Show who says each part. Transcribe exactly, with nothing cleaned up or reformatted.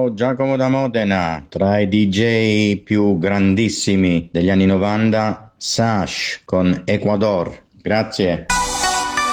Speaker 1: Ciao Giacomo da Modena, tra i D J più grandissimi degli anni novanta, Sash con Ecuador. Grazie.